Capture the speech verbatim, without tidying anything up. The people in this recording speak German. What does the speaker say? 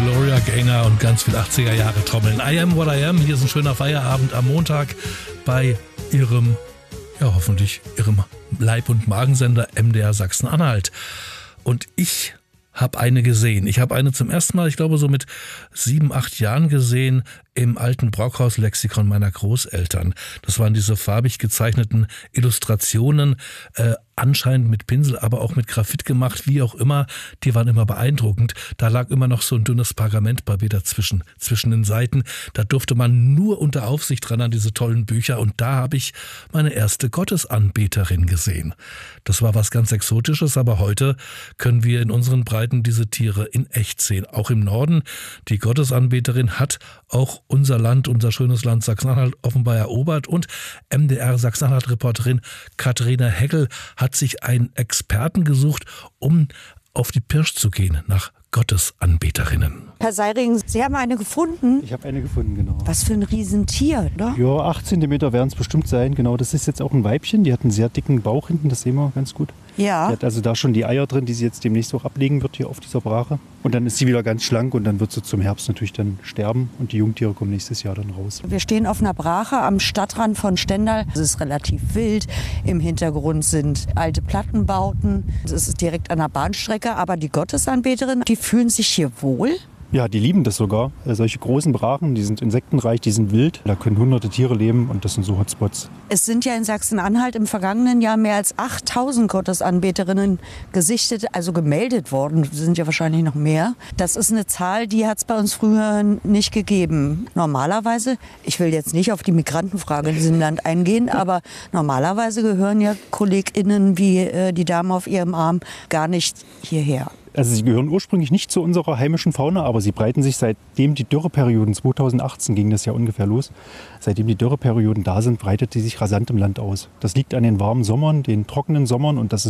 Gloria Gaynor und ganz viel achtziger Jahre Trommeln. I am what I am. Hier ist ein schöner Feierabend am Montag bei Ihrem, ja hoffentlich Ihrem Leib- und Magensender M D R Sachsen-Anhalt. Und ich habe eine gesehen. Ich habe eine zum ersten Mal, ich glaube so mit sieben, acht Jahren gesehen, im alten Brockhaus-Lexikon meiner Großeltern. Das waren diese farbig gezeichneten Illustrationen, äh, anscheinend mit Pinsel, aber auch mit Graphit gemacht, wie auch immer. Die waren immer beeindruckend. Da lag immer noch so ein dünnes Pergamentpapier dazwischen, zwischen den Seiten. Da durfte man nur unter Aufsicht ran an diese tollen Bücher. Und da habe ich meine erste Gottesanbeterin gesehen. Das war was ganz Exotisches, aber heute können wir in unseren Breiten diese Tiere in echt sehen. Auch im Norden. Die Gottesanbeterin hat auch unser Land, unser schönes Land Sachsen-Anhalt offenbar erobert. Und M D R Sachsen-Anhalt-Reporterin Katharina Heckel hat sich einen Experten gesucht, um auf die Pirsch zu gehen nach Gottesanbeterinnen. Herr Seiring, Sie haben eine gefunden? Ich habe eine gefunden, genau. Was für ein Riesentier, oder? Ja, acht Zentimeter werden es bestimmt sein. Genau, das ist jetzt auch ein Weibchen. Die hat einen sehr dicken Bauch hinten, das sehen wir ganz gut. Ja. Die hat also da schon die Eier drin, die sie jetzt demnächst auch ablegen wird hier auf dieser Brache. Und dann ist sie wieder ganz schlank und dann wird sie zum Herbst natürlich dann sterben. Und die Jungtiere kommen nächstes Jahr dann raus. Wir stehen auf einer Brache am Stadtrand von Stendal. Es ist relativ wild. Im Hintergrund sind alte Plattenbauten. Es ist direkt an der Bahnstrecke. Aber die Gottesanbeterinnen, die fühlen sich hier wohl. Ja, die lieben das sogar. Solche großen Brachen, die sind insektenreich, die sind wild. Da können hunderte Tiere leben und das sind so Hotspots. Es sind ja in Sachsen-Anhalt im vergangenen Jahr mehr als achttausend Gottesanbeterinnen gesichtet, also gemeldet worden. Das sind ja wahrscheinlich noch mehr. Das ist eine Zahl, die hat es bei uns früher nicht gegeben. Normalerweise, ich will jetzt nicht auf die Migrantenfrage in diesem Land eingehen, aber normalerweise gehören ja KollegInnen wie äh, die Dame auf ihrem Arm gar nicht hierher. Also sie gehören ursprünglich nicht zu unserer heimischen Fauna, aber sie breiten sich, seitdem die Dürreperioden, zweitausendachtzehn ging das ja ungefähr los, seitdem die Dürreperioden da sind, breitet die sich rasant im Land aus. Das liegt an den warmen Sommern, den trockenen Sommern und dass